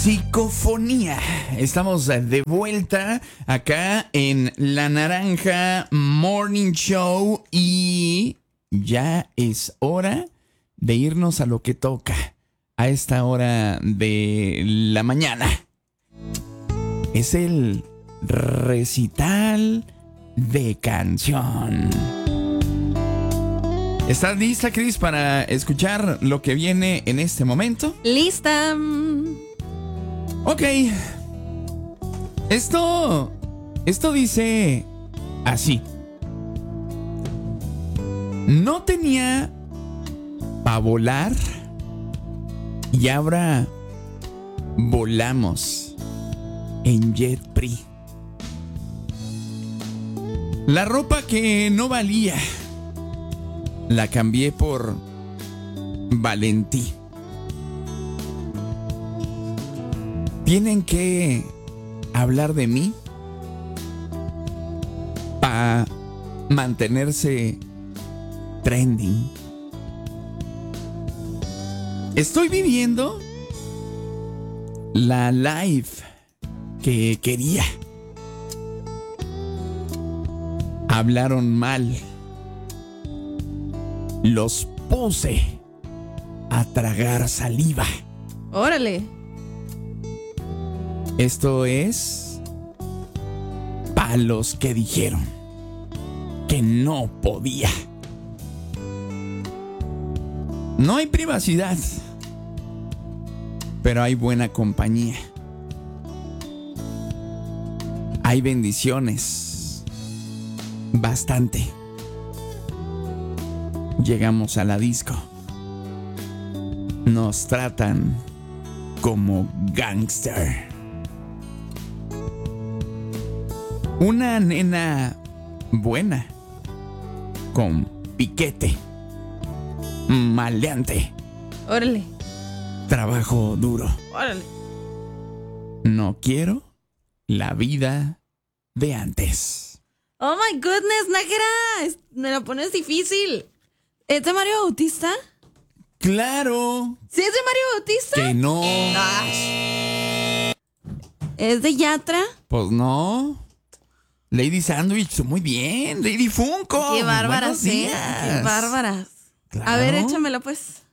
Psicofonía. Estamos de vuelta acá en La Naranja Morning Show y ya es hora de irnos a lo que toca a esta hora de la mañana. Es el recital de canción. ¿Estás lista, Cris, para escuchar lo que viene en este momento? ¡Lista! Ok. Esto dice así. No tenía para volar y ahora volamos en JetBree. La ropa que no valía la cambié por valentí. Tienen que hablar de mí para mantenerse trending. Estoy viviendo la life que quería. Hablaron mal. Los puse a tragar saliva. ¡Órale! Esto es para los que dijeron que no podía. No hay privacidad, pero hay buena compañía. Hay bendiciones. Bastante. Llegamos a la disco. Nos tratan como gangster. Una nena buena, con piquete, maleante. ¡Órale! Trabajo duro. ¡Órale! No quiero la vida de antes. ¡Oh, my goodness, Nájera! Me la pones difícil. ¿Es de Mario Bautista? ¡Claro! ¿Sí es de Mario Bautista? Que no. ¿Es de Yatra? Pues no. Lady Sandwich, muy bien. Lady Funko. ¡Qué bárbaras, buenos días. ¡Qué bárbaras! Claro. A ver, échamela pues.